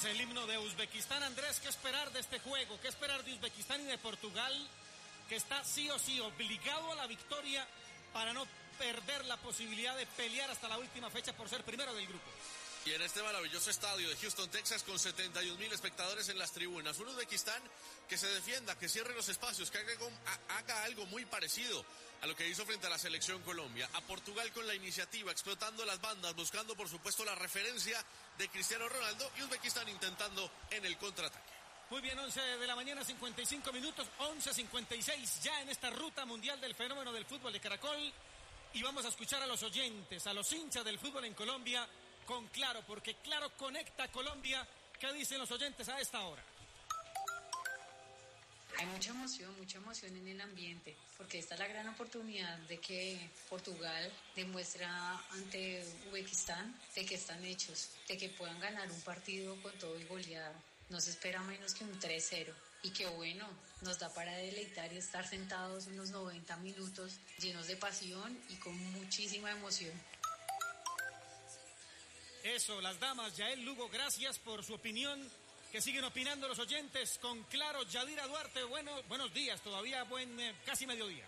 Es el himno de Uzbekistán. Andrés, ¿qué esperar de este juego? ¿Qué esperar de Uzbekistán y de Portugal, que está sí o sí obligado a la victoria para no perder la posibilidad de pelear hasta la última fecha por ser primero del grupo? Y en este maravilloso estadio de Houston, Texas, con 71,000 espectadores en las tribunas, un Uzbekistán que se defienda, que cierre los espacios, que haga algo muy parecido a lo que hizo frente a la selección Colombia. A Portugal con la iniciativa, explotando las bandas, buscando por supuesto la referencia de Cristiano Ronaldo, y Uzbekistán intentando en el contraataque. Muy bien, 11 de la mañana, 55 minutos, 11:56 ya en esta ruta mundial del fenómeno del fútbol de Caracol. Y vamos a escuchar a los oyentes, a los hinchas del fútbol en Colombia, con Claro, porque Claro conecta a Colombia. ¿Qué dicen los oyentes a esta hora? Hay mucha emoción en el ambiente, porque esta es la gran oportunidad de que Portugal demuestra ante Uzbekistán de que están hechos, de que puedan ganar un partido con todo y goleada. No se espera menos que un 3-0 y que bueno, nos da para deleitar y estar sentados unos 90 minutos llenos de pasión y con muchísima emoción. Eso, las damas, Yael Lugo, gracias por su opinión. Que siguen opinando los oyentes con Claro. Yadira Duarte, buenos días, todavía casi mediodía.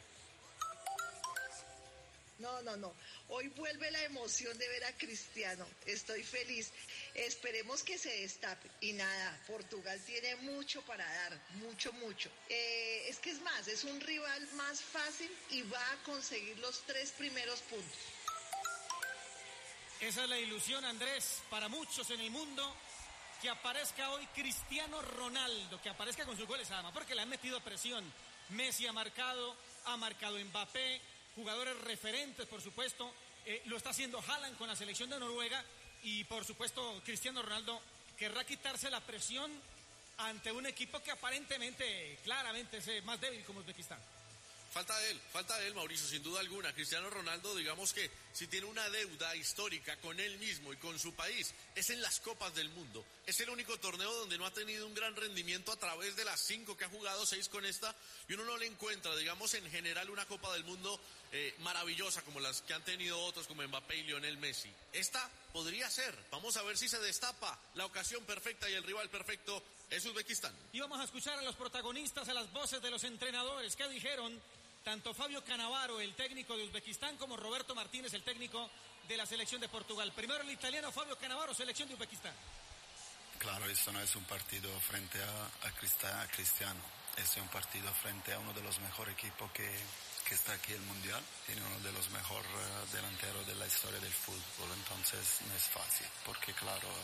No. Hoy vuelve la emoción de ver a Cristiano. Estoy feliz. Esperemos que se destape. Y nada, Portugal tiene mucho para dar. Mucho. Es que es más, es un rival más fácil y va a conseguir los 3 primeros puntos. Esa es la ilusión, Andrés, para muchos en el mundo. Que aparezca hoy Cristiano Ronaldo, que aparezca con sus goles, además, porque le han metido presión. Messi ha marcado Mbappé, jugadores referentes, por supuesto. Lo está haciendo Haaland con la selección de Noruega. Y, por supuesto, Cristiano Ronaldo querrá quitarse la presión ante un equipo que aparentemente, claramente, es más débil como Uzbekistán. Falta de él, Mauricio, sin duda alguna. Cristiano Ronaldo, digamos que si tiene una deuda histórica con él mismo y con su país, es en las Copas del Mundo. Es el único torneo donde no ha tenido un gran rendimiento a través de las 5 que ha jugado, 6 con esta, y uno no le encuentra, digamos, en general una Copa del Mundo maravillosa como las que han tenido otros como Mbappé y Lionel Messi. Esta podría ser. Vamos a ver si se destapa la ocasión perfecta y el rival perfecto es Uzbekistán. Y vamos a escuchar a los protagonistas, a las voces de los entrenadores. ¿Qué dijeron? Tanto Fabio Cannavaro, el técnico de Uzbekistán, como Roberto Martínez, el técnico de la selección de Portugal. Primero el italiano Fabio Cannavaro, selección de Uzbekistán. Claro, esto no es un partido frente a Cristiano. Este es un partido frente a uno de los mejores equipos que está aquí en el Mundial. Tiene uno de los mejores delanteros de la historia del fútbol. Entonces no es fácil, porque claro,